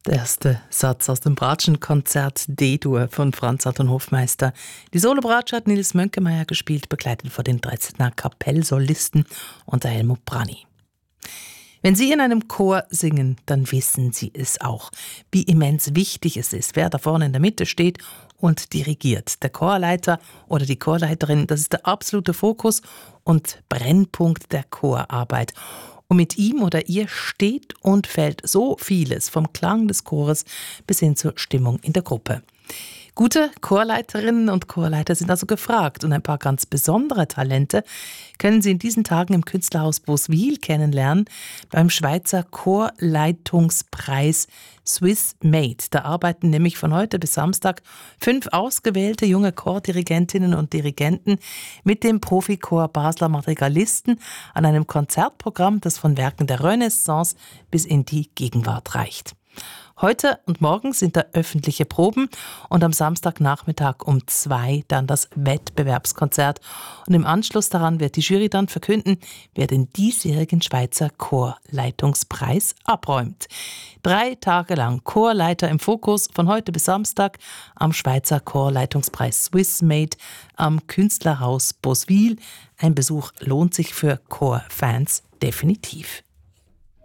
Der erste Satz aus dem Bratschenkonzert D-Dur von Franz Anton Hofmeister. Die Solobratsche hat Nils Mönkemeyer gespielt, begleitet von den Dresdner Kapellsolisten unter Helmut Brani. Wenn Sie in einem Chor singen, dann wissen Sie es auch, wie immens wichtig es ist, wer da vorne in der Mitte steht und dirigiert. Der Chorleiter oder die Chorleiterin, das ist der absolute Fokus und Brennpunkt der Chorarbeit. Und mit ihm oder ihr steht und fällt so vieles, vom Klang des Chores bis hin zur Stimmung in der Gruppe. Gute Chorleiterinnen und Chorleiter sind also gefragt und ein paar ganz besondere Talente können Sie in diesen Tagen im Künstlerhaus Boswil kennenlernen beim Schweizer Chorleitungspreis Swiss Made. Da arbeiten nämlich von heute bis Samstag 5 ausgewählte junge Chordirigentinnen und Dirigenten mit dem Profichor Basler Madrigalisten an einem Konzertprogramm, das von Werken der Renaissance bis in die Gegenwart reicht. Heute und morgen sind da öffentliche Proben und am Samstagnachmittag um 2 dann das Wettbewerbskonzert. Und im Anschluss daran wird die Jury dann verkünden, wer den diesjährigen Schweizer Chorleitungspreis abräumt. 3 Tage lang Chorleiter im Fokus von heute bis Samstag am Schweizer Chorleitungspreis Swiss Made am Künstlerhaus Boswil. Ein Besuch lohnt sich für Chorfans definitiv.